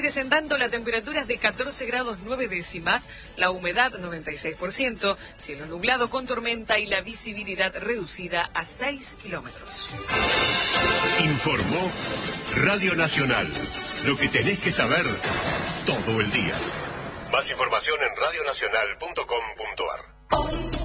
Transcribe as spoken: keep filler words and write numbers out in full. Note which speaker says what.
Speaker 1: Presentando la temperatura es de catorce grados nueve décimas, la humedad noventa y seis por ciento, cielo nublado con tormenta y la visibilidad reducida a seis kilómetros.
Speaker 2: Informó Radio Nacional. Lo que tenés que saber todo el día. Más información en radio nacional punto com punto ar.